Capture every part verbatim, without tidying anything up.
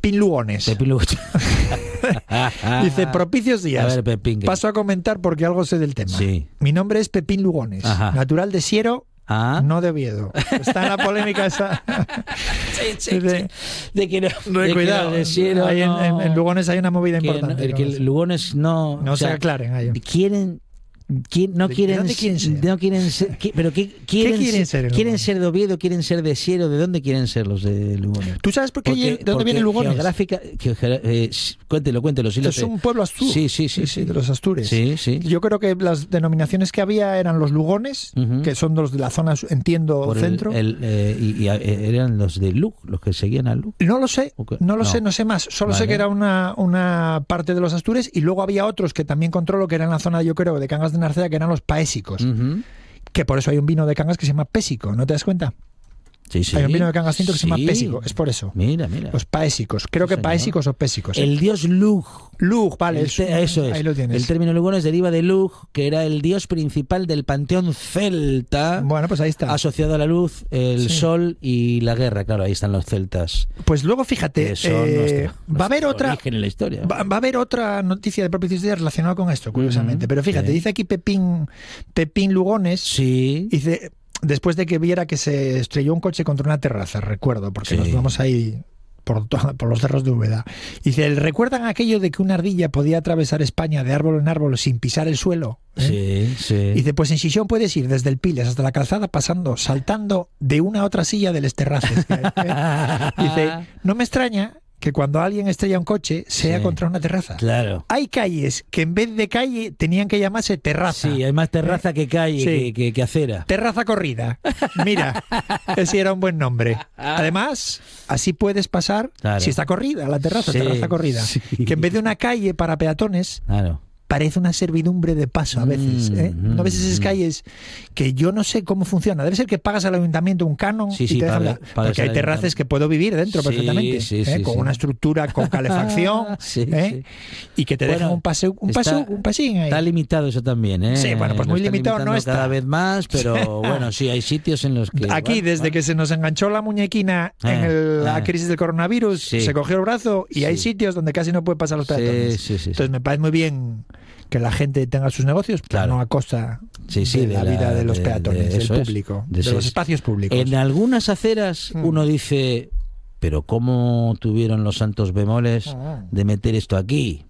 Pepín Lugones. Pepín Lugones. Dice, propicios días. A ver, Pepín. ¿qué? Paso a comentar porque algo sé del tema. Sí. Mi nombre es Pepín Lugones, Ajá. natural de Siero, Ah. no de Oviedo. Está en la polémica esa. Sí, sí, de, sí. De que no. de de cuidado. Que no, de Siero, Ahí en, no, en, en Lugones hay una movida que importante. no, el que con eso. Lugones no. No o se sea, aclaren ahí. Quieren. ¿Quién, no ¿De- quieren, de dónde quieren ser? No quieren ser. ¿qué, ¿Pero qué quieren, ¿Qué quieren ser? ser en ¿Quieren Lugones? ser de Oviedo? ¿Quieren ser de Siero? ¿De dónde quieren ser los de Lugones? ¿Tú sabes por qué, Porque- de dónde porque viene Lugones? Geográfica, geogra- eh, cuéntelo, cuéntelo. Sí, lo Es sé. un pueblo asturo. Sí, sí, sí, sí. de los Astures. Sí, sí. Yo creo que las denominaciones que había eran los Lugones, Ujú. que son los de la zona, entiendo, Por el- centro. el, eh, y, y, eh, eran los de Luc, los que seguían a Luc. No lo sé, ¿O qué? no lo No. sé, no sé más. Solo sé Vale. que era una, una parte de los Astures y luego había otros que también controlo que eran la zona, yo creo, de Cangas de Narcea, que eran los paésicos. Ujú. Que por eso hay un vino de Cangas que se llama Pésico, ¿no te das cuenta? Sí, sí. Hay un vino de Cangas Tinto que se llama Sí. Pésico, es por eso. Mira, mira. Los paésicos, creo Sí, que señor. paésicos o pésicos. ¿eh? El dios Lug. Lug, vale, El es te- un- eso es. ahí lo tienes. El término Lugones deriva de Lug, que era el dios principal del panteón celta, Bueno, pues ahí está. asociado a la luz, el Sí. sol y la guerra. Claro, ahí están los celtas. Pues luego fíjate, Que son eh, nuestro- va a haber nuestro otra origen en la historia. va, va a haber otra noticia de propicios días relacionada con esto, curiosamente. Ujú, Pero fíjate, sí. dice aquí Pepín, Pepín Lugones, Sí. dice, después de que viera que se estrelló un coche contra una terraza, recuerdo, porque Sí. nos vamos ahí por, to- por los cerros de Úbeda. Dice, ¿recuerdan aquello de que una ardilla podía atravesar España de árbol en árbol sin pisar el suelo? ¿Eh? Sí, sí. Dice, pues en Xixón puedes ir desde el Piles hasta la calzada pasando, saltando de una a otra silla del Esterraces. Dice, no me extraña que cuando alguien estrella un coche sea Sí. contra una terraza. Claro. Hay calles que en vez de calle tenían que llamarse terraza. Sí, hay más terraza que calle, Sí. que, que, que acera. Terraza corrida. Mira, ese era un buen nombre. Además, así puedes pasar, Claro. si está corrida, la terraza, Sí, terraza corrida. sí. Que en vez de una calle para peatones, Claro. parece una servidumbre de paso a veces. Mm, ¿eh? ¿No ves esas mm. calles que yo no sé cómo funciona? Debe ser que pagas al ayuntamiento un canon Sí, y sí, te dejan paga- la- pagas porque hay al terrazas ayuntamiento. que puedo vivir dentro Sí, perfectamente, sí, ¿eh? sí, con sí. una estructura con calefacción, Sí, ¿eh? y que te Bueno, dejan un paseo, un está- paseo, un pasín ahí. Está limitado eso también, ¿eh? Sí, bueno, pues Lo muy está limitado no limitando está. cada vez más, pero bueno, sí, hay sitios en los que... Aquí, bueno, desde bueno. que se nos enganchó la muñequina en Eh, el- la eh. crisis del coronavirus, Sí. se cogió el brazo y Sí. hay sitios donde casi no puede pasar los Sí, peatones. sí, sí, sí. Entonces me parece muy bien que la gente tenga sus negocios, pero Claro. no a costa Sí, sí, de, de la la- vida de los de- peatones, de- del eso es. público, De de, ese los es. espacios públicos. En algunas aceras Mm. uno dice, pero ¿cómo tuvieron los santos bemoles Ah. de meter esto aquí?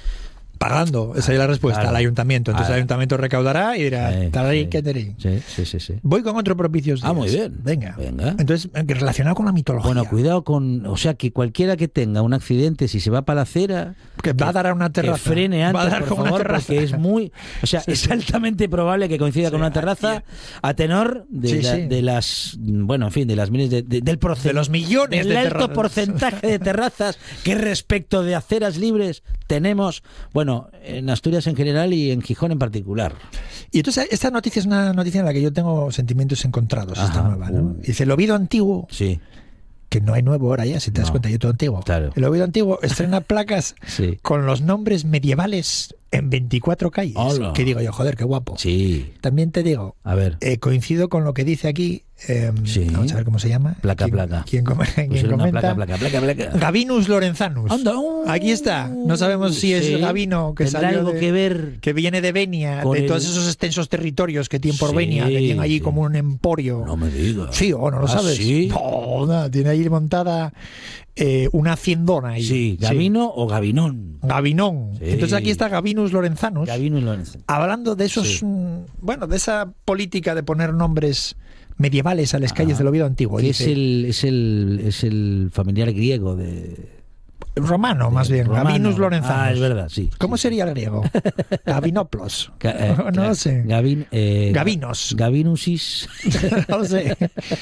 Pagando, esa es la respuesta, Claro. al ayuntamiento. Entonces Claro. el ayuntamiento recaudará y dirá, Sí, tararí, sí. que tarí. Sí, sí, sí, sí. Voy con otro propicios Ah, días. muy bien. Venga. Venga. Entonces, eh, relacionado con la mitología. Bueno, cuidado con... O sea, que cualquiera que tenga un accidente, si se va para la acera... Que va a dar a una terraza. Que frene antes, va a dar por como una favor, terraza. porque es muy... O sea, Sí, es sí. altamente probable que coincida Sí, con una terraza aquí- a tenor de, Sí, la- sí. de las... Bueno, en fin, de las miles de, de- del porcentaje... De los millones del de alto terrazas. porcentaje de terrazas que respecto de aceras libres tenemos, bueno, en Asturias en general y en Gijón en particular. Y entonces esta noticia es una noticia en la que yo tengo sentimientos encontrados, esta Ajá. nueva, ¿no? Uh. Dice, el Oviedo antiguo, Sí, que no hay nuevo ahora ya, si te das No. cuenta, yo todo antiguo. Claro. El Oviedo antiguo estrena placas sí, con los nombres medievales en veinticuatro calles. Hola. Que digo yo, joder, qué guapo. sí. También te digo, A ver, eh, coincido con lo que dice aquí, eh, Sí. vamos a ver cómo se llama. Placa, ¿Quién- placa. ¿Quién, come- quién pusieron una comenta? placa, placa, placa, placa. Gavinus Lorenzanus. Anda, uh, Aquí está. No sabemos si es sí. Gavino que ¿Tendrá salió algo de- que ver que viene de Venia, con de el- todos esos extensos territorios que tiene por Sí, Venia, que tiene allí sí. como un emporio. No me digas. Sí, o no lo ¿Ah, sabes. sí? No, nada, tiene ahí montada eh, una haciendona ahí. Sí, Gavino o Gavinón. Gavinón. Sí. Entonces aquí está Gavinus Lorenzanus Gavino y Lorenzo. hablando de esos, Sí. mm, bueno, de esa política de poner nombres medievales a las Ah, calles del Oviedo antiguo. Que es Dice, el, es, el, es el familiar griego de... romano, más de bien. romano. Gavinus Lorenzanus. Ah, es verdad, sí. ¿Cómo sí, sería el griego? Gavinoplos. Ga- eh, no claro, lo sé. Gavin, eh, Gavinos. Gavinusis. No lo sé.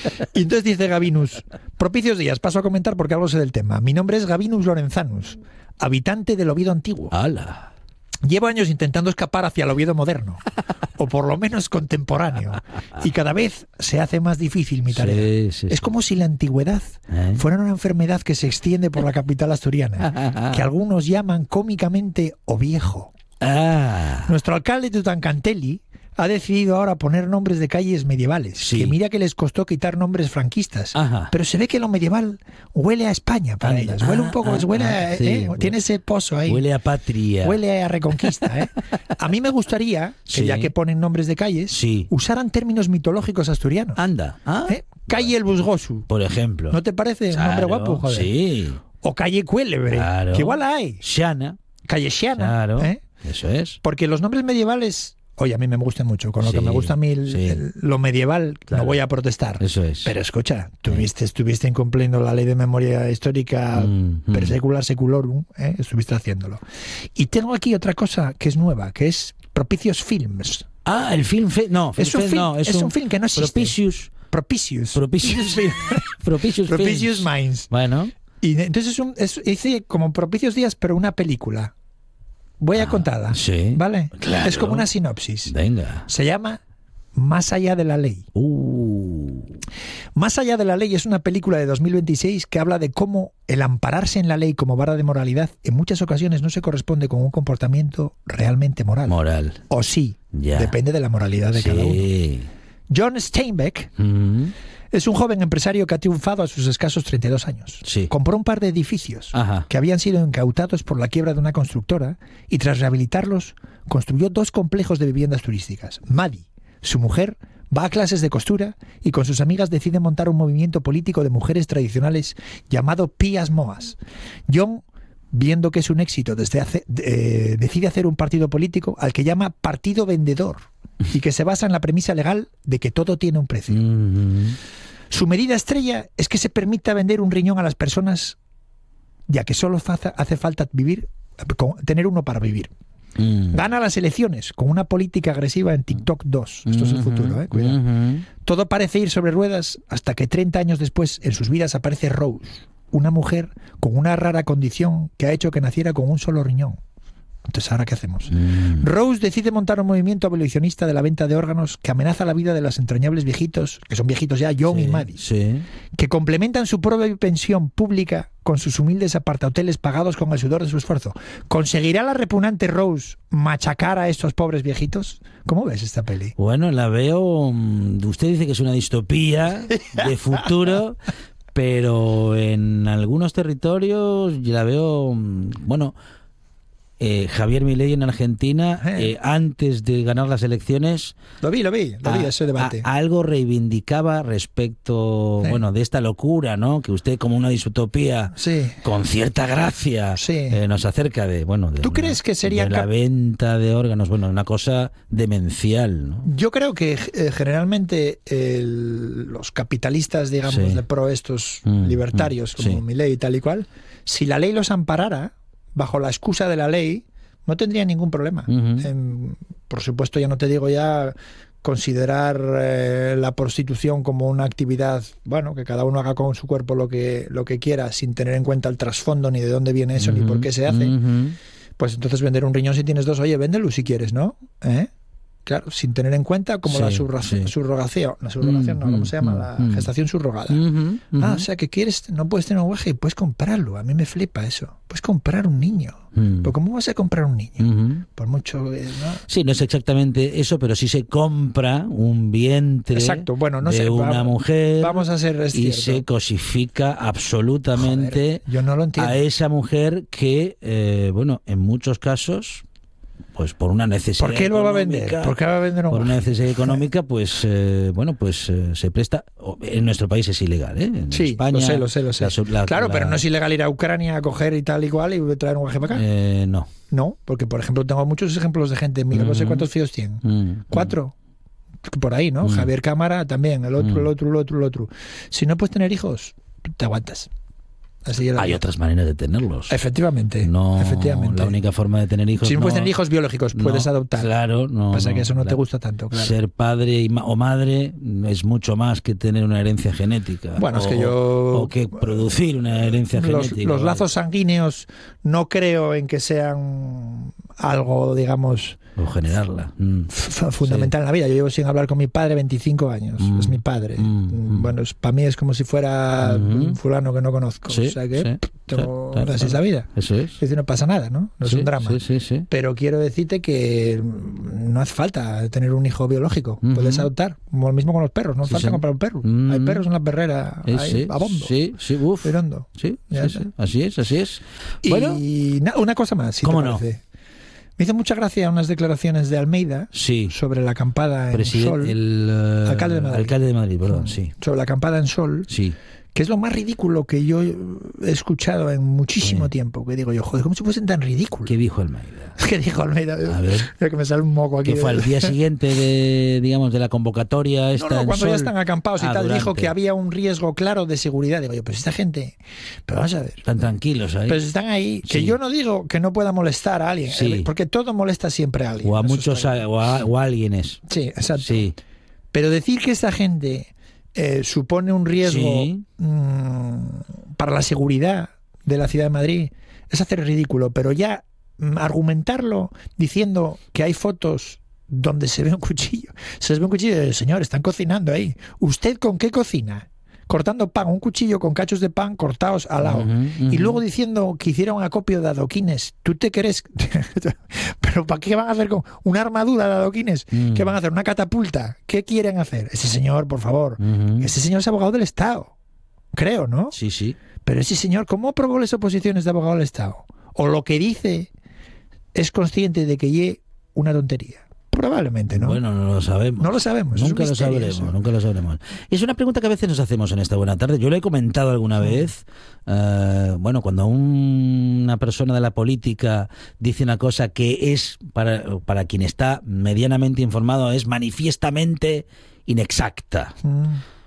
Y entonces dice Gavinus, propicios días, paso a comentar porque algo sé del tema. Mi nombre es Gavinus Lorenzanus, habitante del Oviedo antiguo. ¡Hala! Llevo años intentando escapar hacia el Oviedo moderno, o por lo menos contemporáneo, y cada vez se hace más difícil mi tarea. Sí, sí, Es sí. como si la antigüedad ¿Eh? fuera una enfermedad que se extiende por la capital asturiana, que algunos llaman cómicamente Oviejo. Ah, Nuestro alcalde Tutancantelli ha decidido ahora poner nombres de calles medievales. Sí. Que mira que les costó quitar nombres franquistas. Ajá. Pero se ve que lo medieval huele a España para Anda. ellas. Huele un Ah, poco, ah, huele ah, a- sí. eh, tiene ese pozo ahí. Huele a patria. Huele a reconquista, ¿eh? A mí me gustaría que, Sí. ya que ponen nombres de calles, Sí. usaran términos mitológicos asturianos. Anda. Ah, ¿Eh? Calle El Busgosu. por ejemplo. ¿No te parece un nombre Claro, guapo, joder? Sí. O Calle Cuélebre, Claro. que igual hay. Shana. Calle Xiana. Claro. ¿eh? Eso es. Porque los nombres medievales, oye, a mí me gustan mucho. Con lo Sí, que me gusta a mí el- sí. el- lo medieval, Claro. no voy a protestar. Eso es. Pero escucha, tuviste, estuviste incumpliendo la ley de memoria histórica Mm, mm. per secula seculorum, ¿eh? Estuviste haciéndolo. Y tengo aquí otra cosa que es nueva, que es Propicios Films. Ah, el film. Fe no, Es un Fe- film, no, es un film que no existe. Propicious. Propicious. Propicious. Propicious. Propicious Films. Minds. Bueno. Y entonces es un, es, hice como Propicios Días, pero una película. Voy a Ah, contarla. sí. ¿Vale? Claro. Es como una sinopsis. Venga. Se llama Más allá de la ley. Uh. Más allá de la ley es una película de dos mil veintiséis que habla de cómo el ampararse en la ley como vara de moralidad en muchas ocasiones no se corresponde con un comportamiento realmente moral. Moral. O sí, Ya. depende de la moralidad de cada uno. Sí. John Steinbeck Mm. es un joven empresario que ha triunfado a sus escasos treinta y dos años. Sí. Compró un par de edificios Ajá. que habían sido incautados por la quiebra de una constructora y tras rehabilitarlos construyó dos complejos de viviendas turísticas. Maddie, su mujer, va a clases de costura y con sus amigas decide montar un movimiento político de mujeres tradicionales llamado Pías Moas. John, viendo que es un éxito, desde hace, eh, decide hacer un partido político al que llama Partido Vendedor y que se basa en la premisa legal de que todo tiene un precio. Mm. Su medida estrella es que se permita vender un riñón a las personas, ya que solo fa- hace falta vivir, con- tener uno para vivir. Mm. Gana las elecciones con una política agresiva en TikTok dos. Esto es el Ujú, futuro, ¿eh? Cuidado. ujú. Todo parece ir sobre ruedas hasta que treinta años después en sus vidas aparece Rose, una mujer con una rara condición que ha hecho que naciera con un solo riñón. Entonces, ¿ahora qué hacemos? Mm. Rose decide montar un movimiento abolicionista de la venta de órganos que amenaza la vida de los entrañables viejitos, que son viejitos ya, John Sí, y Maddie, Sí. que complementan su propia pensión pública con sus humildes apartahoteles pagados con el sudor de su esfuerzo. ¿Conseguirá la repugnante Rose machacar a estos pobres viejitos? ¿Cómo ves esta peli? Bueno, la veo. mm, Usted dice que es una distopía de futuro, pero en algunos territorios yo la veo. mm, Bueno, eh, Javier Milei en Argentina, Eh. eh, antes de ganar las elecciones, Lo vi, lo vi, lo vi a- ese debate. a- algo reivindicaba respecto, Sí. bueno, de esta locura, ¿no? Que usted, como una distopía, Sí. con cierta gracia, Sí. eh, nos acerca de, bueno, de ¿Tú una- crees que sería de la cap- venta de órganos, bueno, una cosa demencial, ¿no? Yo creo que eh, generalmente el- los capitalistas, digamos, Sí. de pro estos Mm, libertarios mm, como sí. Milei y tal y cual, si la ley los amparara, bajo la excusa de la ley, no tendría ningún problema. Ujú. Em, por supuesto, ya no te digo ya considerar eh, la prostitución como una actividad, bueno, que cada uno haga con su cuerpo lo que, lo que quiera, sin tener en cuenta el trasfondo, ni de dónde viene eso, ni por qué se hace. Ujú. Pues entonces vender un riñón si tienes dos, oye, véndelo si quieres, ¿no? ¿Eh? Claro, sin tener en cuenta como Sí, la subra- sí. subrogación, la subrogación no, ¿cómo Mm, se llama? mm, La mm. gestación subrogada. Ujú, ujú. Ah, o sea que quieres, no puedes tener un guaje y puedes comprarlo. A mí me flipa eso. Puedes comprar un niño. Mm. ¿Pero cómo vas a comprar un niño? Ujú. Por mucho, eh, ¿no? Sí, no es exactamente eso, pero sí se compra un vientre Exacto, bueno, no de sé, una vamos- mujer Vamos a ser es y cierto. se cosifica absolutamente Joder, yo no lo entiendo. a esa mujer que, eh, bueno, en muchos casos, pues por una necesidad ¿Por qué lo va a vender? económica, ¿Por qué va a vender un por una guaje? necesidad económica, pues eh, bueno, pues eh, se presta. o- En nuestro país es ilegal, ¿eh? En Sí, España, lo sé, lo sé, lo sé. la sub- la- claro, la- pero no es ilegal ir a Ucrania a coger y tal y cual y traer un guaje para acá. eh, no. No, porque por ejemplo tengo muchos ejemplos de gente, mira, no sé Ujú. cuántos fíos tienen. Mm, Cuatro. Por ahí, ¿no? Mm. Javier Cámara también, el otro, Mm. el otro, el otro, el otro. Si no puedes tener hijos, te aguantas. Así es la Hay vida. otras maneras de tenerlos. Efectivamente. No, efectivamente. la única forma de tener hijos. Si no puedes tener no- hijos biológicos, puedes no, adoptar. Claro, no. Pasa que eso no te claro. gusta tanto, claro. Ser padre y ma- o madre es mucho más que tener una herencia genética. Bueno, es o- que yo- O que producir una herencia Los, genética. los ¿vale? lazos sanguíneos no creo en que sean algo, digamos, o generarla. Mm. f- fundamental sí. en la vida. Yo llevo sin hablar con mi padre veinticinco años. Mm. Es mi padre. Mm. Bueno, es, para mí es como si fuera mm. un fulano que no conozco. Sí, o sea que sí, tengo, claro, así es la vida. Eso es. Es decir, no pasa nada, ¿no? No sí, es un drama. Sí, sí, sí. Pero quiero decirte que no hace falta tener un hijo biológico. Mm-hmm. Puedes adoptar. Lo mismo con los perros. No hace sí, falta sí. comprar un perro. Mm. Hay perros en la perrera. Sí, hay sí, a bombo. Sí, sí, uf. Ferondo. Sí, sí, sí. Así es, así es. Y bueno, na- una cosa más, si ¿cómo te parece. No? Me hizo mucha gracia unas declaraciones de Almeida sí. sobre la acampada en Presidente, Sol. El uh, alcalde de Madrid. Alcalde de Madrid, perdón, sí. Sobre la acampada en Sol. Sí. Que es lo más ridículo que yo he escuchado en muchísimo sí. tiempo. Que digo yo, joder, ¿cómo se puede ser tan ridículo? ¿Qué dijo Almeida? ¿Qué dijo Almeida? A ver. Que me sale un moco aquí. Que fue al día siguiente de, digamos, de la convocatoria esta No, no, en cuando Sol. Ya están acampados y ah, tal, durante. dijo que había un riesgo claro de seguridad. Digo yo, pues esta gente... Pero vamos a ver. Están tranquilos ahí. Pero están ahí. Que sí. yo no digo que no pueda molestar a alguien. Sí. Porque todo molesta siempre a alguien. O a muchos, a, o, a, o a alguienes. Sí, exacto. Sí. Pero decir que esta gente... Eh, supone un riesgo sí. mmm, para la seguridad de la ciudad de Madrid es hacer ridículo, pero ya mmm, argumentarlo diciendo que hay fotos donde se ve un cuchillo, se ve un cuchillo y señor, están cocinando ahí. ¿Usted con qué cocina? Cortando pan, un cuchillo con cachos de pan cortados al lado. Uh-huh, uh-huh. Y luego diciendo que hicieron acopio de adoquines. ¿Tú te crees? ¿Pero para qué van a hacer con una armadura de adoquines? Uh-huh. ¿Qué van a hacer? ¿Una catapulta? ¿Qué quieren hacer? Ese señor, por favor. Uh-huh. Ese señor es abogado del Estado. Creo, ¿no? Sí, sí. Pero ese señor, ¿cómo aprobó las oposiciones de abogado del Estado? O lo que dice es consciente de que ye una tontería. Probablemente, ¿no? Bueno, no lo sabemos. No lo sabemos. Nunca es lo misterio, sabremos, eso. nunca lo sabremos. Es una pregunta que a veces nos hacemos en esta buena tarde. Yo lo he comentado alguna vez. Uh, bueno, cuando un, una persona de la política dice una cosa que es, para, para quien está medianamente informado, es manifiestamente inexacta. Mm.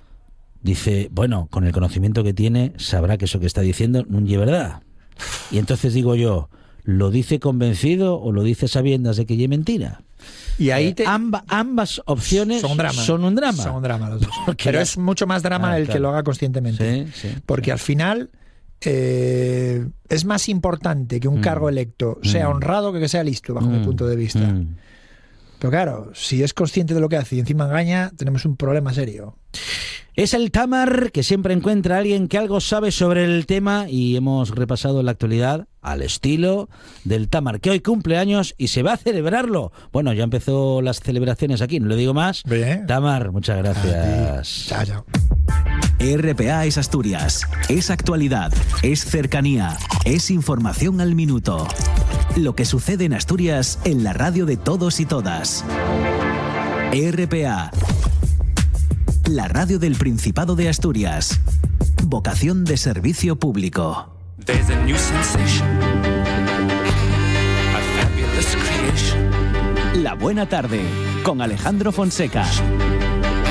Dice, bueno, con el conocimiento que tiene, sabrá que eso que está diciendo no es verdad. Y entonces digo yo, ¿lo dice convencido o lo dice sabiendas de que es mentira? Y ahí te... eh, amba, ambas opciones son, drama. son un drama. Son un drama los dos. Pero es mucho más drama ah, el claro. que lo haga conscientemente. Sí, sí, porque claro. al final eh, es más importante que un mm. cargo electo sea mm. honrado que que sea listo, bajo mm. mi punto de vista. Mm. Pero claro, si es consciente de lo que hace y encima engaña, tenemos un problema serio. Es el Tamar, que siempre encuentra a alguien que algo sabe sobre el tema, y hemos repasado la actualidad al estilo del Tamar, que hoy cumple años y se va a celebrarlo. Bueno, ya empezó las celebraciones aquí, no le digo más. Bien. Tamar, muchas gracias. Chao, chao. R P A es Asturias, es actualidad, es cercanía, es información al minuto. Lo que sucede en Asturias en la radio de todos y todas. R P A, la radio del Principado de Asturias. Vocación de servicio público. There's a new sensation, a fabulous creation. La buena tarde con Alejandro Fonseca.